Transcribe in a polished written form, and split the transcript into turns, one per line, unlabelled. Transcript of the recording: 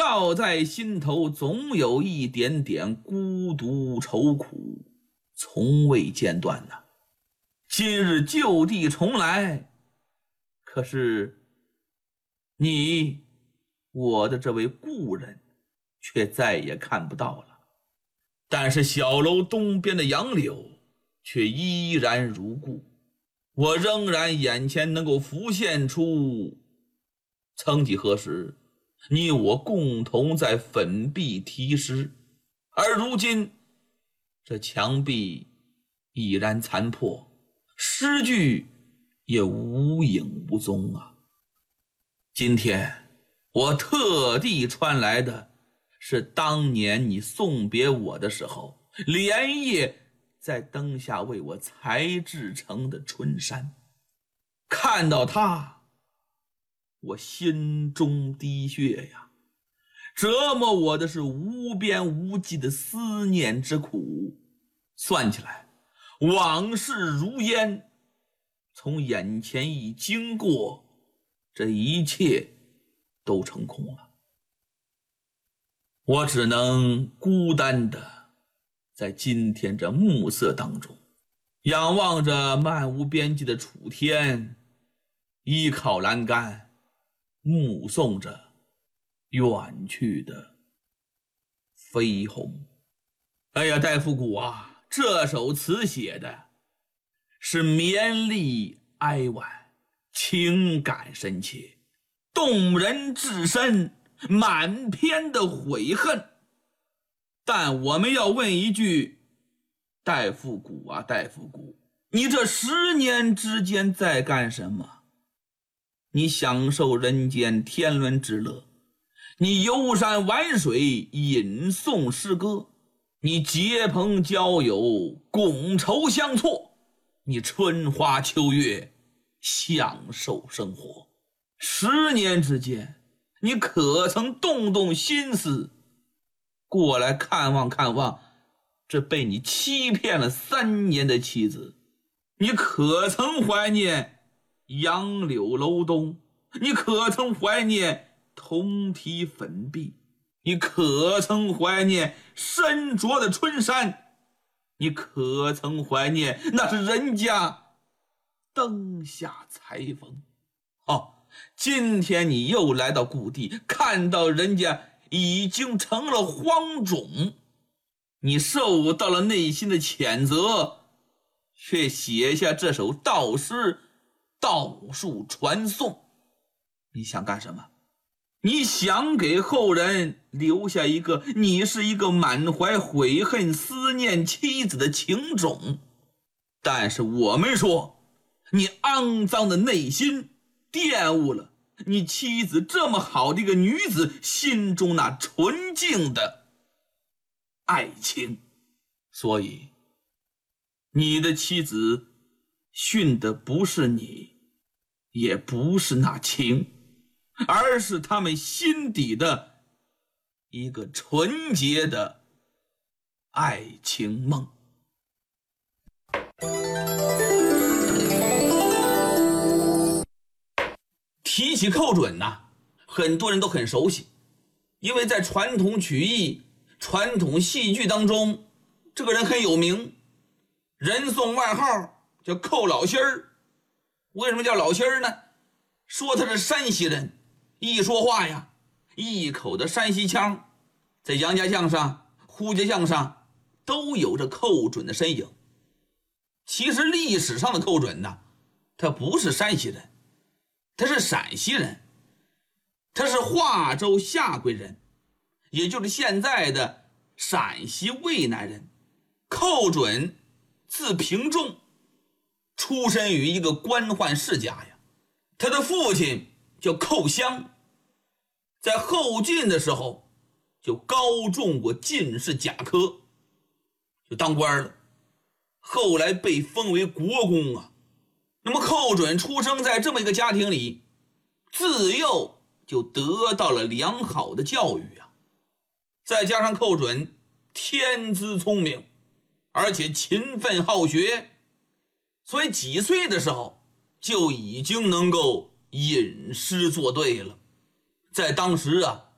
绕在心头，总有一点点孤独愁苦，从未间断呐。今日就地重来，可是你，我的这位故人，却再也看不到了。但是小楼东边的杨柳却依然如故，我仍然眼前能够浮现出曾几何时你我共同在粉壁题诗，而如今这墙壁已然残破，诗句也无影无踪啊。今天我特地穿来的是当年你送别我的时候，连夜在灯下为我裁制成的春衫。看到它，我心中滴血呀，折磨我的是无边无际的思念之苦。算起来，往事如烟，从眼前一经过，这一切都成空了。我只能孤单的在今天这暮色当中，仰望着漫无边际的楚天，依靠栏杆，目送着远去的飞鸿。哎呀，戴复古啊，这首词写的是绵丽哀婉，情感深切，动人至深，满篇的悔恨。但我们要问一句，戴复古啊，戴复古，你这10年之间在干什么？你享受人间天伦之乐，你游山玩水，吟诵诗歌，你结朋交友，觥筹相错，你春花秋月，享受生活。10年之间，你可曾动动心思过来看望看望这被你欺骗了3年的妻子？你可曾怀念杨柳楼东？你可曾怀念铜题粉壁？你可曾怀念身着的春衫？你可曾怀念那是人家灯下裁缝？今天你又来到故地，看到人家已经成了荒冢，你受到了内心的谴责，却写下这首悼诗，道术传颂。你想干什么？你想给后人留下一个你是一个满怀悔恨思念妻子的情种，但是我们说，你肮脏的内心玷污了你妻子这么好的一个女子心中那纯净的爱情。所以你的妻子殉的不是你，也不是那情，而是他们心底的一个纯洁的爱情梦。提起寇准呐，很多人都很熟悉，因为在传统曲艺、传统戏剧当中，这个人很有名，人送外号叫寇老仙儿。为什么叫老仙儿呢？说他是山西人，一说话呀，一口的山西腔，在杨家将上、呼家将上都有着寇准的身影。其实历史上的寇准呢，他不是山西人，他是陕西人，他是华州下归人，也就是现在的陕西渭南人。寇准字平仲，出身于一个官宦世家呀。他的父亲叫寇襄，在后晋的时候就高中过进士甲科，就当官了，后来被封为国公啊。那么寇准出生在这么一个家庭里，自幼就得到了良好的教育啊。再加上寇准天资聪明，而且勤奋好学，所以几岁的时候就已经能够吟诗作对了。在当时啊，